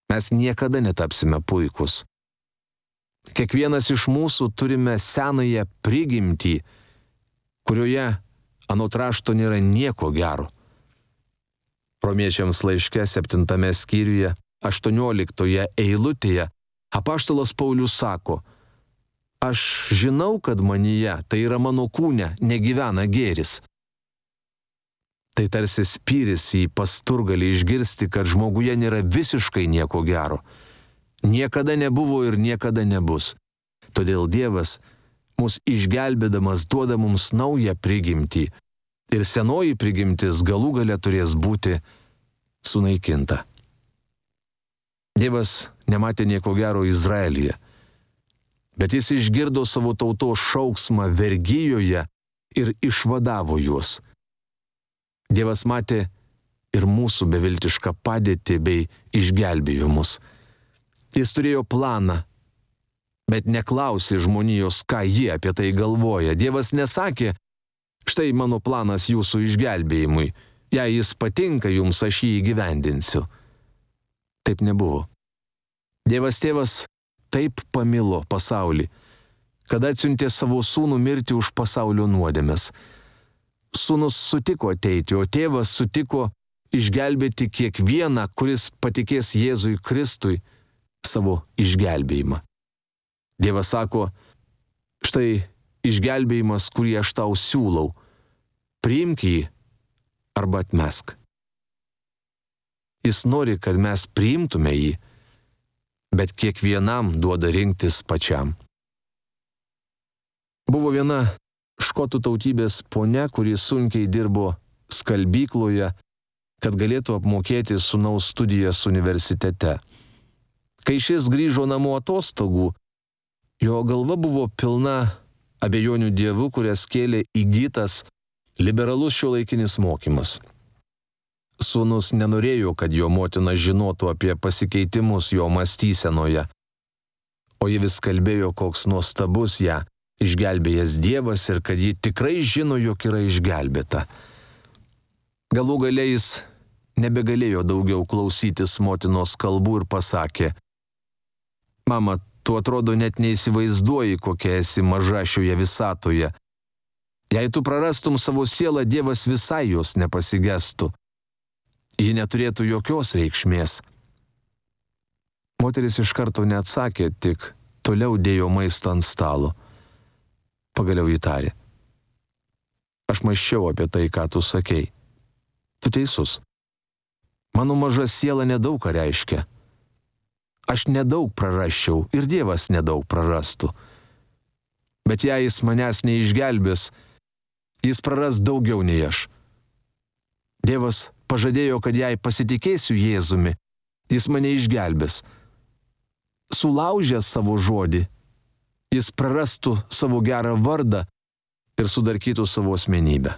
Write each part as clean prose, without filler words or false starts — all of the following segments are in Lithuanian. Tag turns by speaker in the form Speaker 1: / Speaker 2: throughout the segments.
Speaker 1: mes niekada netapsime puikūs. Kiekvienas iš mūsų turime senąją prigimtį, kurioje anot rašto nėra nieko gero. Romiečiams laiške 7 skyriuje 18 eilutėje apaštalas Paulius sako: aš žinau, kad manyje, tai yra mano kūne, negyvena gėris. Tai tarsi spyris į pasturgalį išgirsti, kad žmoguje nėra visiškai nieko gero. Niekada nebuvo ir niekada nebus. Todėl Dievas, mus išgelbėdamas, duoda mums naują prigimtį. Ir senoji prigimtis galų gale turės būti sunaikinta. Dievas nematė nieko gero Izraelyje, bet jis išgirdo savo tautos šauksmą vergijoje ir išvadavo juos. Dievas matė ir mūsų beviltišką padėtį bei išgelbėjo mus. Jis turėjo planą, bet neklausė žmonijos, ką jie apie tai galvoja. Dievas nesakė: štai mano planas jūsų išgelbėjimui, jei jis patinka jums, aš jį įgyvendinsiu. Taip nebuvo. Dievas tėvas taip pamilo pasaulį, kad atsiuntė savo sūnų mirti už pasaulio nuodėmes. Sūnus sutiko ateiti, o tėvas sutiko išgelbėti kiekvieną, kuris patikės Jėzui Kristui savo išgelbėjimą. Dievas sako: štai išgelbėjimas, kurį aš tau siūlau, priimk jį arba atmesk. Jis nori, kad mes priimtume jį, bet kiekvienam duoda rinktis pačiam. Buvo viena škotų tautybės ponia, kuri sunkiai dirbo skalbykloje, kad galėtų apmokėti sūnaus studijas universitete. Kai šis grįžo namo atostogų, jo galva buvo pilna abejonių Dievu, kurias kėlė įgytas liberalus šiuolaikinis mokymas. Sūnus nenorėjo, kad jo motina žinotų apie pasikeitimus jo mąstysenoje, o ji vis kalbėjo, koks nuostabus ją išgelbėjęs Dievas ir kad ji tikrai žino, jog yra išgelbėta. Galų gale jis nebegalėjo daugiau klausytis motinos kalbų ir pasakė: mama, tu atrodo net neįsivaizduoji, kokia esi maža šioje visatoje. Jei tu prarastum savo sielą, Dievas visai jos nepasigestų. Ji neturėtų jokios reikšmės. Moteris iš karto neatsakė, tik toliau dėjo maistą ant stalo. Pagaliau ji tarė: aš mąsčiau apie tai, ką tu sakei. Tu teisus. Mano maža siela nedaug ką reiškia. Aš nedaug prarasčiau ir Dievas nedaug prarastų. Bet jei jis manęs neišgelbės, jis praras daugiau nei aš. Dievas pažadėjo, kad jei pasitikėsiu Jėzumi, jis mane išgelbės. Sulaužęs savo žodį, jis prarastų savo gerą vardą ir sudarkytų savo asmenybę.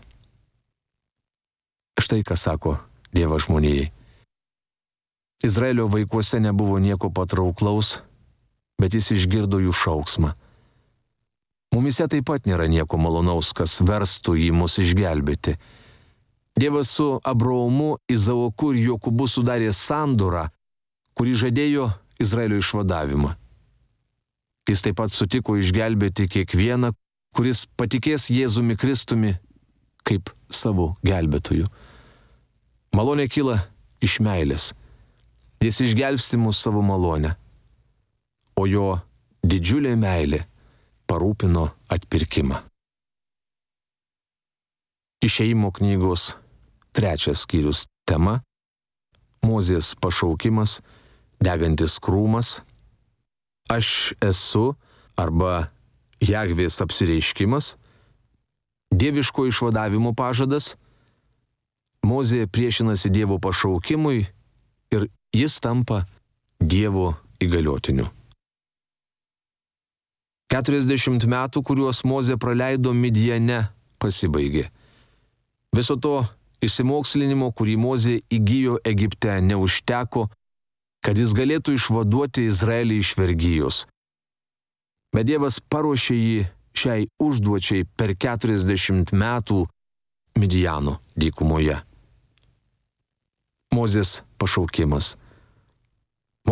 Speaker 1: Štai ką sako Dievas žmonijai. Izraelio vaikuose nebuvo nieko patrauklaus, bet jis išgirdo jų šauksmą. Mumise taip pat nėra nieko malonaus, kas verstų jį mus išgelbėti. Dievas su Abraomu, Izaoku ir Jokūbu sudarė sandorą, kurį žadėjo Izraelio išvadavimą. Jis taip pat sutiko išgelbėti kiekvieną, kuris patikės Jėzumi Kristumi kaip savo gelbėtoju. Malonė kyla iš meilės. Jis išgelbsti mus savo malonę, o jo didžiulė meilė parūpino atpirkimą. Išėjimo knygos 3 skyrius tema – Mozės pašaukimas, degantis krūmas, aš esu arba Jahvės apsireiškimas, dieviško išvadavimo pažadas, Mozė priešinasi Dievo pašaukimui ir jis tampa Dievo įgaliotiniu. 40 metų, kuriuos Mozė praleido Midjane, pasibaigė. Viso to išsimokslinimo, kurį Mozė įgijo Egipte, neužteko, kad jis galėtų išvaduoti Izraelį iš vergijos. Bet Dievas paruošė jį šiai užduočiai per 40 metų Midjano dykumoje. Mozės pašaukimas.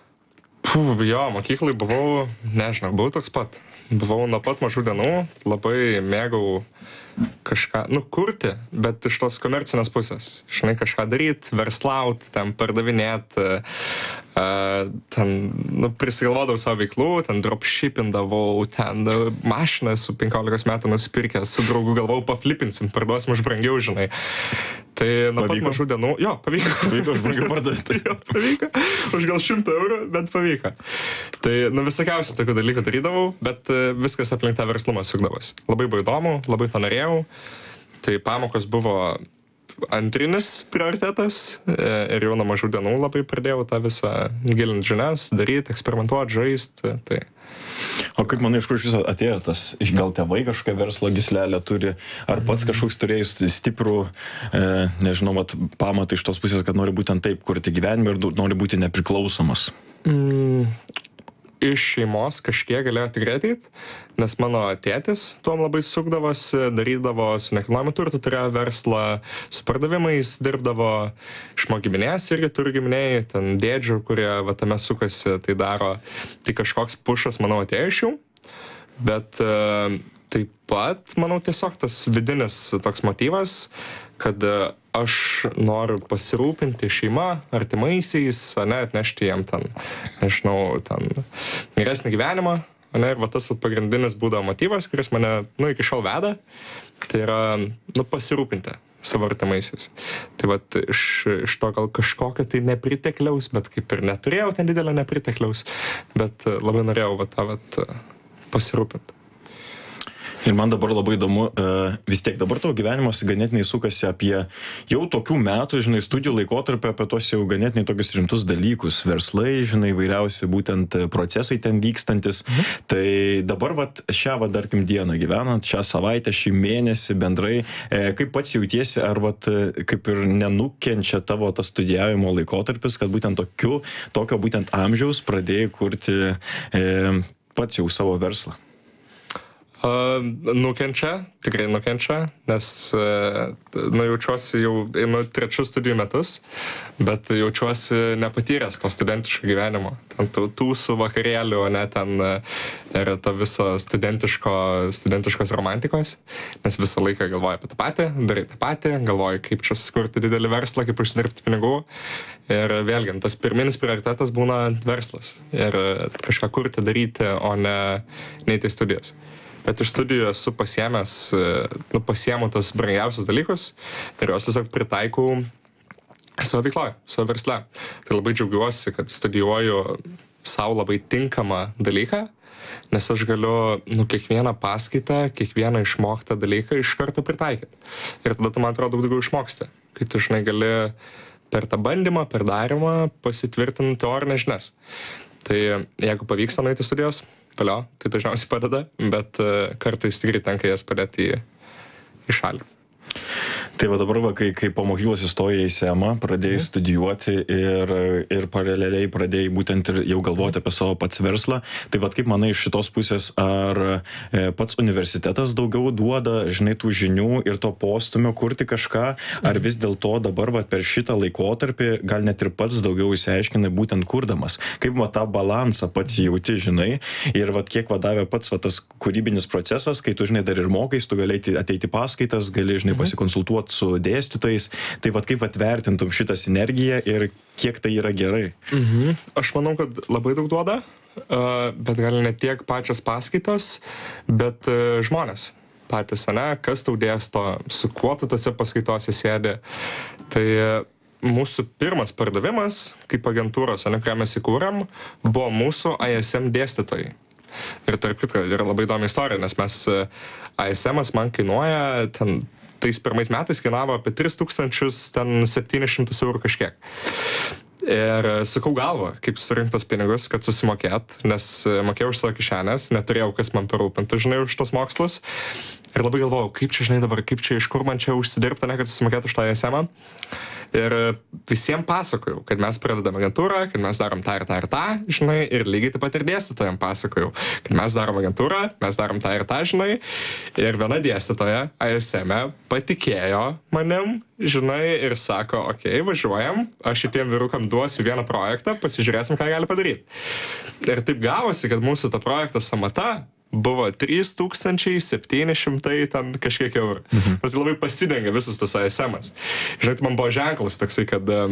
Speaker 2: Jo, mokyklai buvau, nežinau, buvau toks pat. Buvau nuo pat mažų dienų, labai mėgau kažką, kurti, bet iš tos komercinės pusės. Žinai, kažką daryti, verslaut, ten pardavinėt, ten, prisigalvodavau savo veiklų, ten dropshippindavau, ten mašiną su 15 metų nusipirkęs, su draugu galvojau, paflipinsim, parduosim už brangiau, žinai. Tai nuo pat mažų dienų, jo, pavyko.
Speaker 3: Pavyko už brangiau parduoti.
Speaker 2: Jo, pavyko. Už gal 100 eurų, bet pavyko. Tai, visokiausių tokių dalykų darydavau, bet viskas aplink tą verslumą sukdavosi. Labai buvo įdomu, labai to norėjau. Tai pamokos buvo antrinis prioritetas ir jau nuo mažų dienų labai pradėjau tą visą gilinti žinias, daryti, eksperimentuoti, žaisti. Tai.
Speaker 3: O kaip manai, iš kur iš viso atėjo tas, gal tėvai kažkokią verslo gyslelę turi, ar pats kažkoks turėjus stiprų, nežinau, pamatą iš tos pusės, kad nori būtent taip kurti gyvenimą ir nori būti nepriklausomas?
Speaker 2: Iš šeimos kažkiek galėjo tikrai ateit, nes mano tėtis tuom labai sukdavosi, darydavo su nekilnojamu turtu, turėjo verslą, su pardavimais dirbdavo, iš mano giminės irgi turi giminiai, ten dėdžių, kurie tame sukasi, tai daro. Tai kažkoks pušas, manau, atėjo iš jų, bet taip pat, manau, tiesiog tas vidinis toks motyvas, kad aš noriu pasirūpinti šeima, artimaisiais, atnešti jiem ten, nežinau, ten geresnį gyvenimą, ir tas pagrindinis būdavo motyvas, kuris mane, iki šiol veda, tai yra, pasirūpinti savo artimaisiais. Tai iš to gal kažkokio tai nepritekliaus, bet kaip ir neturėjau ten didelio nepritekliaus, bet labai norėjau tą pasirūpinti.
Speaker 3: Ir man dabar labai įdomu, vis tiek dabar tavo gyvenimas ganėtinai sukasi apie jau tokių metų, žinai, studijų laikotarpį, apie tos jau ganėtinai tokius rimtus dalykus, verslai, žinai, vairiausi būtent procesai ten vykstantis. Tai dabar šią tarkim dieną gyvenant, šią savaitę, šį mėnesį bendrai, kaip pats jautiesi, ar kaip ir nenukenčia tavo tas studijavimo laikotarpis, kad būtent tokio būtent amžiaus pradėjai kurti pats jau savo verslą?
Speaker 2: Nukenčia, tikrai nukenčia, nes jaučiuosi jau einu 3 studijų metus, bet jaučiuosi nepatyręs to studentiško gyvenimo. Ten tūsų vakarėlių, ten ir to viso studentiškos romantikos, nes visą laiką galvoju apie tą patį, darai tą patį, galvoju, kaip čia sukurti didelį verslą, kaip užsidirbti pinigų. Ir vėlgi, tas pirminis prioritetas būna verslas ir kažką kurti, daryti, o ne eiti į studijas. Bet iš studijų esu pasiėmu tos brangiausius dalykus ir juos tiesiog pritaikau savo veikloje, savo versle. Tai labai džiaugiuosi, kad studijuoju savo labai tinkamą dalyką, nes aš galiu kiekvieną paskaitą, kiekvieną išmoktą dalyką iš karto pritaikyti. Ir tada tu, man atrodo, daug daugiau išmoksti, kai tu, žinai, gali per tą bandymą, per darymą pasitvirtinti teorinės žinias. Tai jeigu pavyksta nueiti studijos, valio, tai dažniausiai padeda, bet kartais tikrai tenka jas padėti į šalį.
Speaker 3: Tai dabar, kai po mokyklos įstojai į SEMą, pradėjai studijuoti ir paraleliai pradėjai būtent ir jau galvoti apie savo pats verslą, tai kaip manai iš šitos pusės, ar pats universitetas daugiau duoda, žinai, tų žinių ir to postumio kurti kažką, ar vis dėlto dabar per šitą laikotarpį gal net ir pats daugiau įsiaiškinai būtent kurdamas? Kaip tą balansą pats jauti, žinai, ir kiek davė pats tas kūrybinis procesas, kai tu, žinai, dar ir mokais, tu gali ateiti paskaitas, gali, žinai, pasikonsultuoti su dėstytojais, tai kaip atvertintum šitą sinergiją ir kiek tai yra gerai?
Speaker 2: Aš manau, kad labai daug duoda, bet gal ne tiek pačios paskaitos, bet žmonės patys, kas tau dėsto, su kuo tu tose paskaitose sėdi. Tai mūsų pirmas pardavimas, kaip agentūros, kurią mes įkūrėm, buvo mūsų ISM dėstytojai. Ir tarp kitko, yra labai įdomi istorija, nes ISM-as man kainuoja tais pirmais metais kainavo apie 3700 eurų kažkiek. Ir sakau galvą, kaip surinktos pinigus, kad susimokėt, nes mokėjau už savo kišenės, neturėjau, kas man parūpintų, žinai, už tos mokslus. Ir labai galvojau, kaip čia, žinai, dabar, kaip čia, iš kur man čia užsidirbti, kad susimokėtų už tą ISM-ą. Ir visiems pasakojau, kad mes pradedam agentūrą, kad mes darom tą ir tą ir tą, žinai, ir lygiai taip pat ir dėstytojams pasakojau, kad mes darom agentūrą, mes darom tą ir tą, žinai. Ir viena dėstytoja ASM patikėjo manim, žinai, ir sako, okei, važiuojam, aš šitiem vyrukam duosiu vieną projektą, pasižiūrėsim, ką gali padaryti. Ir taip gavosi, kad mūsų to projekto samata buvo 3700 ten kažkiek eurų. Tai labai pasidengia visas tas ASM-as. Žinai, tai man buvo ženklas toksai,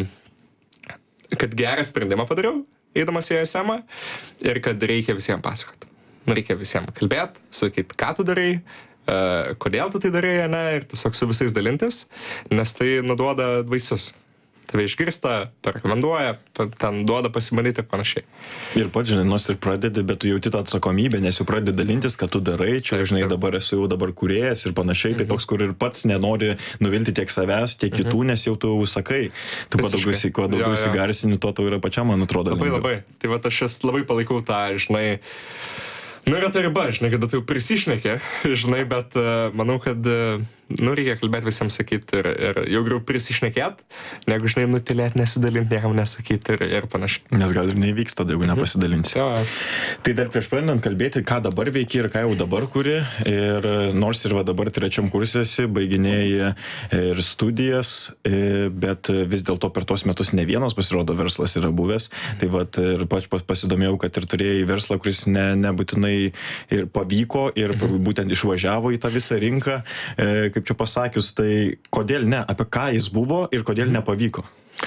Speaker 2: kad gerą sprendimą padariau, eidamas į ASM-ą, ir kad reikia visiems pasakoti. Reikia visiems kalbėti, sakyti, ką tu darai, kodėl tu tai darai, ne, ir tiesiog su visais dalintis, nes tai nuduoda vaisius. Tave išgirsta, parekomenduoja, ten duoda pasimanyti ir panašiai.
Speaker 3: Ir pats, žinai, nors ir pradedi, bet tu jauti tą atsakomybę, nes jau pradedi dalintis, kad tu darai, čia, žinai, dabar esu jau dabar kūrėjas ir panašiai, tai toks, kur ir pats nenori nuvilti tiek savęs, tiek kitų, nes jau tu sakai, tu kuo daugiau įsigarsini, tuo tau yra pačiam, man atrodo.
Speaker 2: Labai. Tai va, aš labai palaikau tą, žinai, yra ta riba, žinai, kada tu jau prisišnekė, žinai, bet manau, kad reikia kalbėti visiems sakyti ir jau geriau prisišnekėt, negu, žinai, nutilėt, nesidalinti, niekam nesakyti ir panašiai.
Speaker 3: Nes gal ir neįvyksta, jeigu nepasidalinsi. Tai dar prieš pradedant kalbėti, ką dabar veiki ir ką jau dabar kuri, ir nors ir va dabar 3 kurse esi, baiginėjai ir studijas, bet vis dėlto per tuos metus ne vienas pasirodo verslas yra buvęs, tai va ir pasidomėjau, kad ir turėjai verslą, kuris nebūtinai ir pavyko, ir būtent išvažiavo į tą visą rinką, kaip čia pasakius, tai kodėl ne, apie ką jis buvo ir kodėl nepavyko?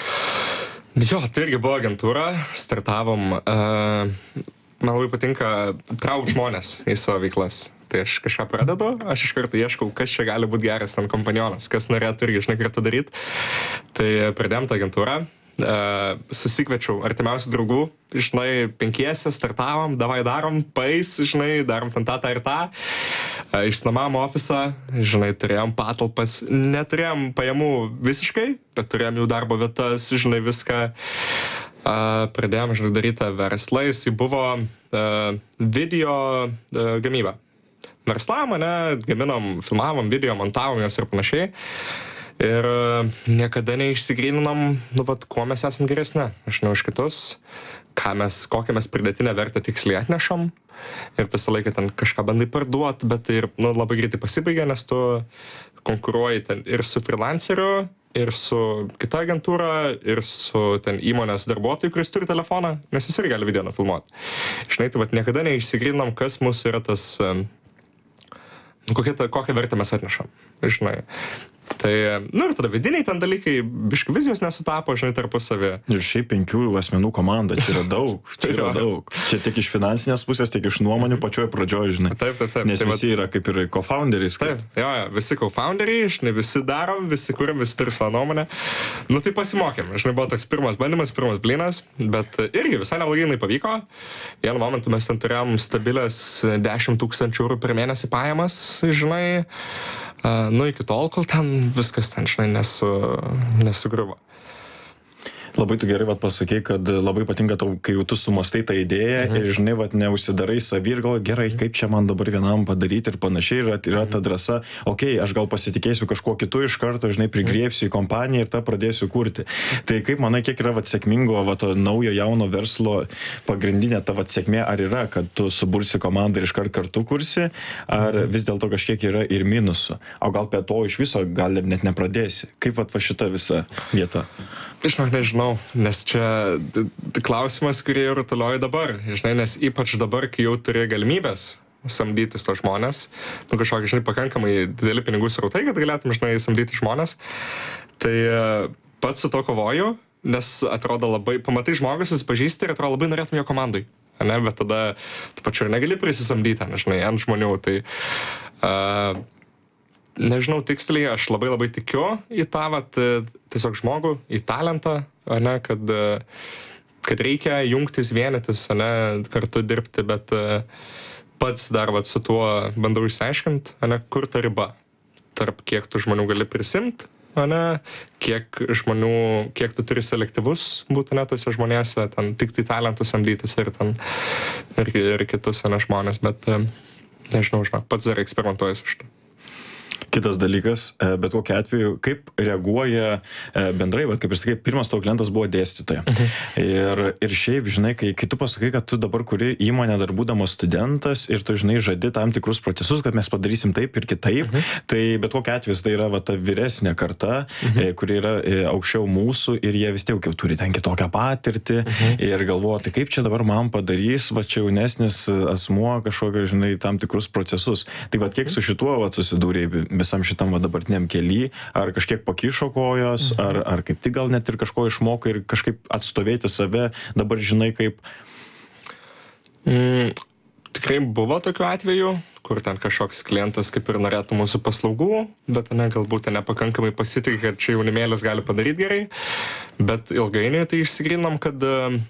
Speaker 2: Jo, tai irgi buvo agentūra, startavom, man labai patinka traukti žmonės į savo veiklas. Tai aš kažką pradedu, aš iš karto ieškau, kas čia gali būti geras ten kompanionas, kas norėtų irgi, žinai, kartu daryti. Tai pradėjom tą agentūrą. Susikviečiau artimiausių draugų, žinai, 5 startavom, davai darom, žinai, darom ten tą ir tą. Išsinuomavom ofisą, žinai, turėjom patalpas, neturėjom pajamų visiškai, bet turėjom jų darbo vietas, žinai, viską. Pradėjom, žinai, daryti verslą, jisai buvo video gamyba. Verslavom, gaminom, filmavom video, montavom juos ir panašiai. Ir niekada neišsigryninom, kuo mes esam geresni, žinau, už kitus, kokią mes pridėtinę vertę tiksliai atnešam. Ir visą laiką ten kažką bandai parduoti, bet tai ir labai greitai pasibaigia, nes tu konkuruoji ten ir su freelanceriu, ir su kita agentūra, ir su ten įmonės darbuotojų, kuris turi telefoną, nes jis ir gali video nufilmuoti. Žinai, tai niekada neišsigryninom, kas mūsų yra tas, kokią vertę mes atnešam, žinai. Tai, ir tada vidiniai ten dalykai, biškai vizijos nesutapo, žinai, tarpusavį.
Speaker 3: Ir šiaip 5 asmenų komanda, čia yra daug, Čia tiek iš finansinės pusės, tiek iš nuomonių pačioje pradžioje, žinai.
Speaker 2: Taip.
Speaker 3: Nes visi yra kaip ir co-founderiais.
Speaker 2: Taip, visi co-founderiai, žinai, visi darom, visi kūrėm, visi turi savo nuomonę. Tai pasimokėm, žinai, buvo toks pirmas bandymas, pirmas blynas, bet irgi visai neblogai pavyko. Vienu momentu mes ten turėjom stabilės 10 000 eurų per mėnesį pajamas, žinai. Iki tol, kol ten viskas ten, žinai, nesugriuvo.
Speaker 3: Labai tu gerai pasakei, kad labai patinka tau, kai jau tu sumastai tą idėją ir, žinai, neužsidarai savį ir galvoji, gerai, kaip čia man dabar vienam padaryti ir panašiai, yra ta drąsa, aš gal pasitikėsiu kažkuo kitu iš karto, žinai, prigriebsiu į kompaniją ir tą pradėsiu kurti. Tai kaip manai, kiek yra sėkmingo to naujo jauno verslo pagrindinė ta sėkmė, ar yra, kad tu subursi komandą ir iškart kartu kursi, ar vis dėlto kažkiek yra ir minusų, o gal prie to iš viso gal ir net nepradėsi. Kaip šita visa vieta?
Speaker 2: Nežinau, nes čia klausimas, kurį ir toliau dabar, žinai, nes ypač dabar, kai jau turi galimybės samdytis to žmonės, kažkokį, žinai, pakankamai dideli pinigų srautai, kad galėtum, žinai, samdyti žmonės, tai pats su to kovoju, nes atrodo labai, pamatai žmogus, susipažįsti ir atrodo labai norėtum jo komandai, bet tada tu pačiu ir negali prisisamdyti, žinai, ant žmonių, tai nežinau tiksliai, aš labai tikiu į tą, tiesiog žmogų, į talentą, kad reikia jungtis, vienytis, kartu dirbti, bet pats dar su tuo bandau išsiaiškinti, kur ta riba, tarp kiek tu žmonių gali prisimti, kiek tu turi selektyvus būti tose žmonėse, ten tik tai talentus samdytis ir kitus žmonės, bet nežinau, pats dar eksperimentuoju su šitą.
Speaker 3: Kitas dalykas, bet kokiu atveju, kaip reaguoja bendrai, kaip ir sakai, pirmas tavo klientas buvo dėstytoja. Ir šiaip, žinai, kai tu pasakai, kad tu dabar kuri įmonę dar būdamas studentas ir tu, žinai, žadi tam tikrus procesus, kad mes padarysim taip ir kitaip, tai bet kokiu atveju tai yra ta vyresnė karta, kuri yra aukščiau mūsų ir jie vis tiek jau turi ten kitokią patirtį ir galvoja, tai kaip čia dabar man padarys, čia jaunesnis asmuo kažkokio, žinai, tam tikrus procesus. Tai kiek su šituo susidūrė visam šitam dabartiniam kely, ar kažkiek pakišo kojos, ar kaip tik gal net ir kažko išmoko ir kažkaip atstovėti save, dabar žinai kaip?
Speaker 2: Tikrai buvo tokių atvejų, kur ten kažkoks klientas kaip ir norėtų mūsų paslaugų, bet galbūt nepakankamai pasitikė, kad čia jaunimėlis gali padaryti gerai, bet ilgainiui tai išsigrynom, kad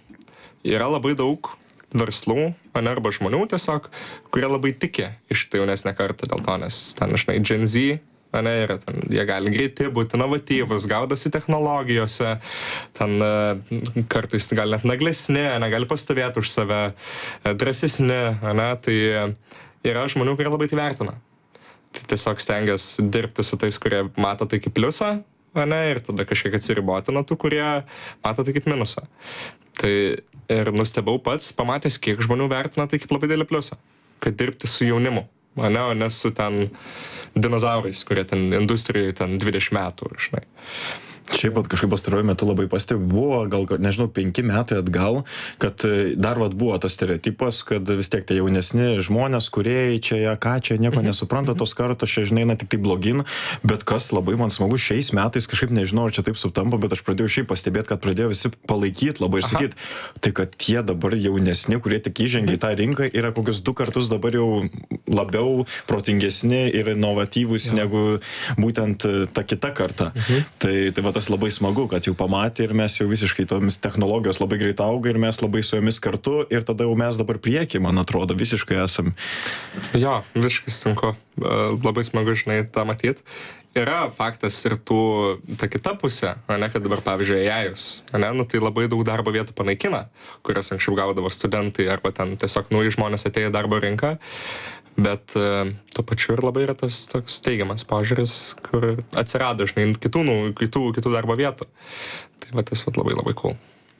Speaker 2: yra labai daug verslų, arba žmonių tiesiog, kurie labai tikė iš šitą jaunesnę kartą dėl to, nes ten, žinai, Gen Z, yra ten, jie gali greiti būti inovatyvus, gaudosi technologijose, ten kartais gali net naglesni, gali pastovėti už save, drąsesni, tai yra žmonių, kurie labai tai vertina. Tai tiesiog stengiasi dirbti su tais, kurie mato tai kaip pliusą, ir tada kažkiek atsiriboti nuo tų, kurie mato tai kaip minusą. Tai ir nustebau pats, pamatęs, kiek žmonių vertina tai kaip labai didelį pliusą, kad dirbti su jaunimu, o ne su ten dinozaurais, kurie ten industrijai ten 20 metų, žinai.
Speaker 3: Šiaip kažkaip pastaruoju metu labai pastebiu, buvo gal, nežinau, 5 metai atgal, kad dar buvo tas stereotipas, kad vis tiek tie jaunesni žmonės, kūrėjai čia, nieko nesupranta, tos kartos čia, žinai, tik tai blogin, bet kas labai man smagu, šiais metais kažkaip nežinau, ar čia taip sutampa, bet aš pradėjau šiaip pastebėti, kad pradėjo visi palaikyti labai ir sakyti, tai kad tie dabar jaunesni, kurie tik įžengia į tą rinką, yra kokius 2 kartus dabar jau labiau protingesni ir inovatyvūs negu būtent ta kita karta. Tai tas labai smagu, kad jau pamatė ir mes jau visiškai tomis technologijos labai greit auga ir mes labai su jomis kartu ir tada jau mes dabar priekį, man atrodo, visiškai esam.
Speaker 2: Jo, visiškai sutinku. Labai smagu, žinai, tą matyti. Yra faktas ir ta kita pusė, kad dabar, pavyzdžiui, AI-us, tai labai daug darbo vietų panaikina, kurias anksčiau gaudavo studentai arba ten tiesiog nauji žmonės atėjo į darbo rinką. Bet tuo pačiu ir labai yra tas toks teigiamas požiūris, kur atsirado, žinai, kitų darbo vietų. Tai tas labai labai cool.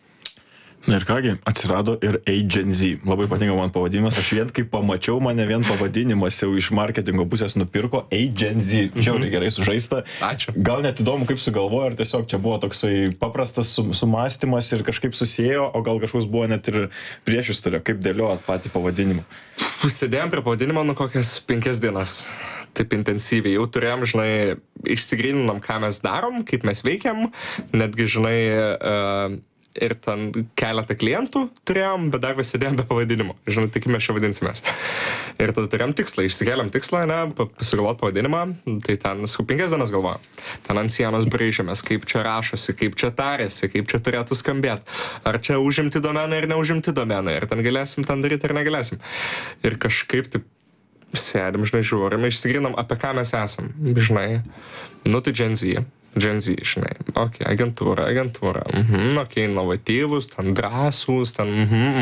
Speaker 3: Na ir kągi, atsirado ir Gen Z. Labai patinka man pavadinimas. Aš vien kaip pamačiau, mane vien pavadinimas jau iš marketingo pusės nupirko Gen Z. Žiauriai gerai sužaista.
Speaker 2: Ačiū.
Speaker 3: Gal net įdomu, kaip sugalvojo, ar tiesiog čia buvo toksai paprastas sumąstymas ir kažkaip susėjo, o gal kažkoks buvo net ir priešistorė, kaip dėliojat patį pavadinimą.
Speaker 2: Sėdėjom prie pavadinimo kokias 5 dienas. Taip intensyviai. Jau turėjom, žinai, išsigryninom, ką mes darom, kaip mes veikiam. Netgi, žinai, ir ten keletą klientų turėjom, bet dar vis sėdėjom be pavadinimo. Žinai, tai kaip mes čia vadinsimės. Ir tada turėjom tikslą, išsikėlėm tikslą, pasigalvot pavadinimą, tai ten 5 dienas galvojom. Ten ant sienos braižėmės, kaip čia rašosi, kaip čia tarėsi, kaip čia turėtų skambėti. Ar čia užimti domeną ir neužimti domeną, ir ten galėsim ten daryti ar negalėsim. Ir kažkaip taip sėdim, žinai, žiūrim, išsigrynom, apie ką mes esam. Žinai, tai Gen Z, žinai, agentūra, inovatyvus, ten drąsūs, ten,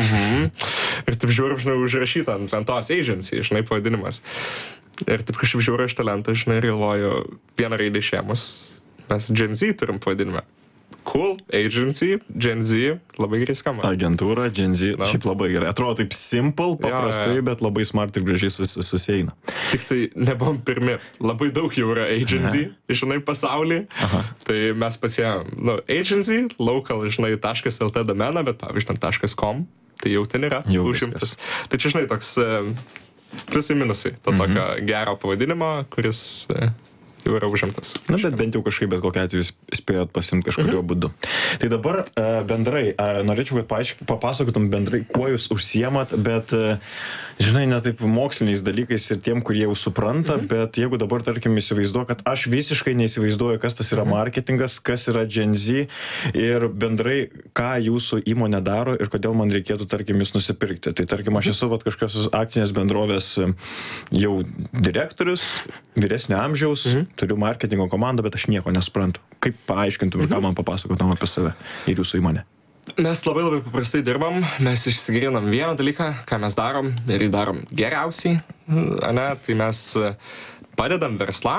Speaker 2: ir taip žiūrim, žinai, užrašyta ant lentos agency, žinai, pavadinimas. Ir taip kažkaip žiūriu iš talentą, žinai, ir galvoju, vieną raidę išėmus, mes Gen Z turim pavadinimą. Cool, agency, Gen Z, labai gerai skamba.
Speaker 3: Agentūra, Gen Z, šiaip labai gerai. Atrodo taip simple, paprastai, bet labai smart ir gražiai susieina.
Speaker 2: Tik tai nebuvom pirmi. Labai daug jau yra agency, žinai, pasaulyje. Tai mes pasiėmėm, agency, local, žinai, .lt domeną, bet pavyzdžiui, .com, tai jau ten yra užimtas. Tai čia, žinai, toks pliusai minusai. To tokio gero pavadinimo, kuris jau yra užimtas.
Speaker 3: Na, bet bent jau kažkaip, bet kokiu atveju spėjot pasimti kažkurio būdu. Tai dabar bendrai, norėčiau, kad papasakotum bendrai, kuo jūs užsiemat, bet, žinai, ne taip moksliniais dalykais ir tiem, kurie jau supranta, bet jeigu dabar, tarkim, įsivaizduoju, kad aš visiškai neįsivaizduoju, kas tas yra marketingas, kas yra Gen Z ir bendrai, ką jūsų įmonė daro ir kodėl man reikėtų, tarkim, jūs nusipirkti. Tai, tarkim, aš esu kažkokios akcinės bendrovės jau direktorius, vyresnio amžiaus, turiu marketingo komandą, bet aš nieko nesuprantu. Kaip paaiškintum ir ką man papasakotum apie save ir jūsų įmonę?
Speaker 2: Mes labai labai paprastai dirbam, mes išsigryninam vieną dalyką, ką mes darom ir jį darom geriausiai, tai mes padedam verslam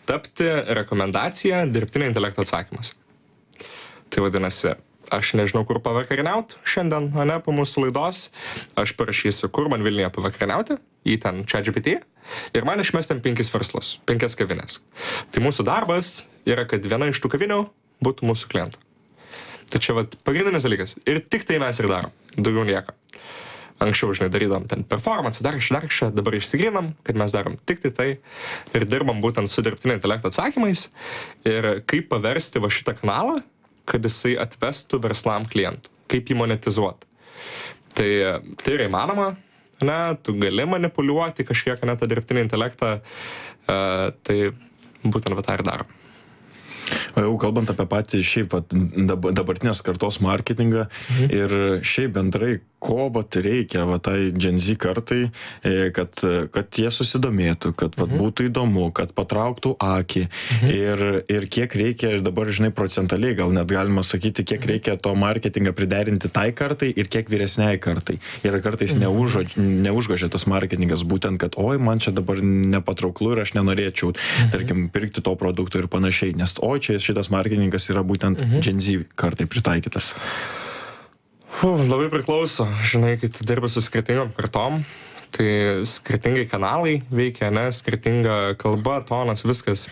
Speaker 2: tapti rekomendacija dirbtinio intelekto atsakymas. Tai vadinasi, aš nežinau, kur pavakarieniauti šiandien, ne, po mūsų laidos. Aš parašysiu, kur man Vilniuje pavakarieniauti, į ten ChatGPT, ir man išmes ten 5 verslus, 5 kavinės. Tai mūsų darbas yra, kad viena iš tų kavinių būtų mūsų klientų. Tai čia vat pagrindinis dalykas. Ir tik tai mes ir darom. Daugiau nieko. Anksčiau, žinai, darydom ten performance, dar kažką, dabar išsigrinam, kad mes darom tik tai ir dirbam būtent su dirbtinio intelekto atsakymais ir kaip paversti va šitą kanalą, kad jisai atvestų verslam klientų, kaip jį monetizuoti. Tai yra įmanoma, ne, tu gali manipuliuoti kažkiek, ne, tą dirbtinį intelektą, tai būtent va tą ir darom.
Speaker 3: O jau kalbant apie patį šiaip dabartinės kartos marketingą ir šiaip bendrai, ko reikia tai Gen Z kartai, kad jie susidomėtų, kad būtų įdomu, kad patrauktų akį ir kiek reikia, dabar žinai, procentaliai gal net galima sakyti, kiek reikia to marketingą priderinti tai kartai ir kiek vyresniai kartai. Ir kartais neužgožia tas marketingas būtent, kad oi, man čia dabar nepatrauklu ir aš nenorėčiau, tarkim, pirkti to produkto ir panašiai, nes oi, čia šitas marketingas yra būtent Gen Z kartai pritaikytas.
Speaker 2: Labai priklauso, žinai, kai tu dirbi su skirtingom kartom, tai skirtingai kanalai veikia, ne, skirtinga kalba, tonas, viskas.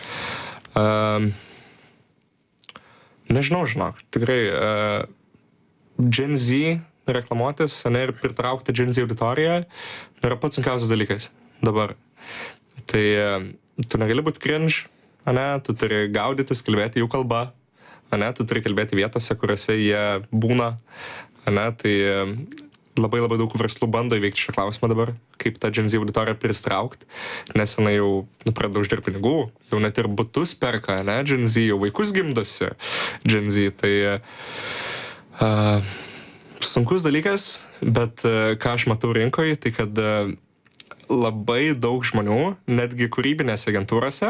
Speaker 2: Nežinau, žinok, tikrai Gen Z reklamuotis, ne, ir pritraukti Gen Z auditoriją yra pats sunkiausias dalykas dabar. Tai tu negali būti cringe, ne, tu turi gaudytis, kalbėti jų kalbą, ne, tu turi kalbėti vietose, kuriuose jie būna. Ne, tai labai daug verslų bando įveikti šią klausimą dabar, kaip tą Gen Z auditoriją pristraukti, nes jinai jau pradeda uždirbti pinigų, jau net ir butus perka, ne, Gen Z, jau vaikus gimdosi Gen Z, tai sunkus dalykas, bet ką aš matau rinkoje, tai kad labai daug žmonių, netgi kūrybinėse agentūrose,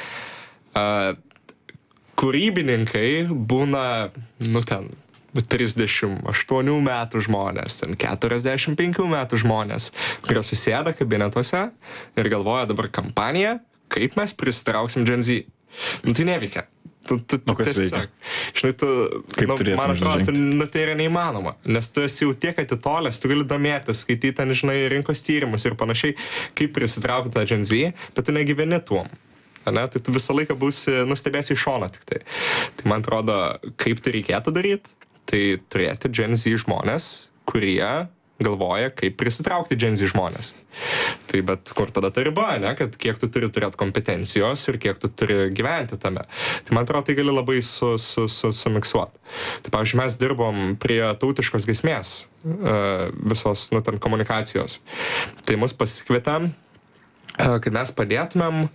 Speaker 2: kūrybininkai būna, nu ten, 38 metų žmonės, ten 45 metų žmonės, kurie susėda kabinetuose ir galvoja dabar kampaniją, kaip mes pristrauksim Gen Z. Nu tai neveikia.
Speaker 3: Kas veikia?
Speaker 2: Žinai, man atrodo, tai yra neįmanoma, nes tu esi jau tiek atitolęs, tu gali domėtis, skaityti ten, žinai, rinkos tyrimus ir panašiai, kaip prisitraukti tą Gen Z, bet tu negyveni tuom. Ne? Tai tu visą laiką nustebėsi iš šono tik tai. Tai man atrodo, kaip tai reikėtų daryti, tai turėti Gen Z žmonės, kurie galvoja, kaip prisitraukti Gen Z žmonės. Tai bet kur tada ta riba, ne? Kad kiek tu turi turėti kompetencijos ir kiek tu turi gyventi tame. Tai man atrodo, tai gali labai sumiksuoti. Tai pavyzdžiui, mes dirbom prie tautiškos giesmės visos, nu, ten komunikacijos. Tai mus pasikvietėm, kad mes padėtumėm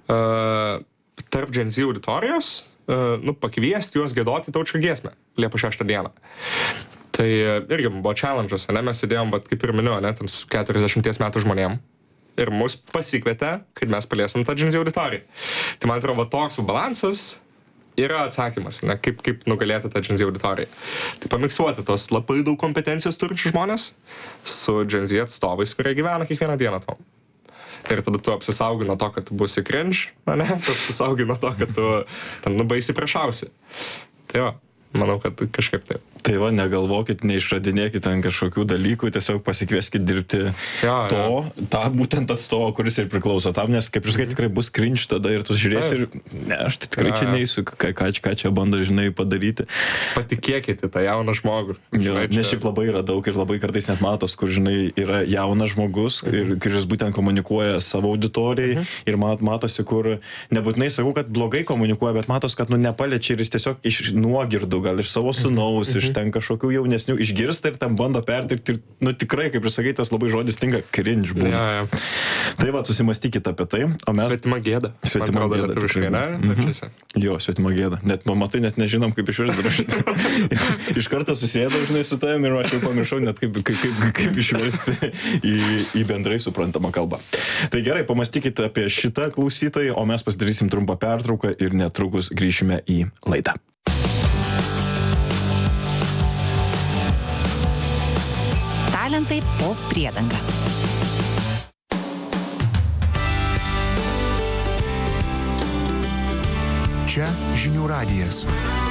Speaker 2: tarp Gen Z auditorijos, pakviesti juos giedoti tautišką giesmę Liepos 6 dieną. Tai irgi buvo challenge'as, ne, mes sėdėjom, kaip ir minėjau, ne, ten su 40 metų žmonėm ir mus pasikvietė, kad mes paliesim tą Gen Z auditoriją. Tai man atrodo, toks balansas yra atsakymas, ne, kaip nugalėti tą Gen Z auditoriją. Tai pamiksuoti tos labai daug kompetencijos turinčių žmonės su Gen Z atstovais, kurie gyvena kiekvieną dieną tom. Ir tada tu apsisaugai nuo to, kad tu būsi cringe, ne? Tu apsisaugai nuo to, kad tu ten baisiai priešausi. Tai va, manau, kad kažkaip taip.
Speaker 3: Tai va, negalvokit, neišradinėkit ten kažkokių dalykų, tiesiog pasikvieskit dirbti tą būtent atstovą, kuris ir priklauso tam, nes, kaip ir sakai, tikrai bus cringe tada ir tu žiūrėsi ir ne, aš tai tikrai čia neįsiu, ką čia bando, žinai, padaryti.
Speaker 2: Patikėkite tą jauną žmogų.
Speaker 3: Žinai, nes šiaip labai yra daug ir labai kartais net matos, kur, žinai, yra jaunas žmogus ir kuris būtent komunikuoja savo auditorijai ir matosi, kur nebūtinai sakau, kad blogai komunikuoja, bet matos, kad nepaliečia ir jis tiesiog iš nuogirdų, gal iš savo sūnaus, iš ten kažkokių jaunesnių išgirsta ir ten bando perteikti ir, nu, tikrai, kaip ir sakai, tas labai žodis tinka cringe būna. Tai va, susimastykit apie tai, o mes...
Speaker 2: Svetima gėda.
Speaker 3: Svetima gėda.
Speaker 2: Lietuviškai, ne?
Speaker 3: Jo, svetima gėda. Net matai, net nežinom, kaip išversti. Iš karto susėdau, žinai, su tavim ir aš jau pamiršau net kaip išversti į bendrai suprantamą kalbą. Tai gerai, pamastykite apie šitą klausytojai, o mes pasidarysim trumpą pertrauką ir netrukus grįšime į laidą.
Speaker 4: Talentai po priedanga.
Speaker 5: Čia žinių radijas.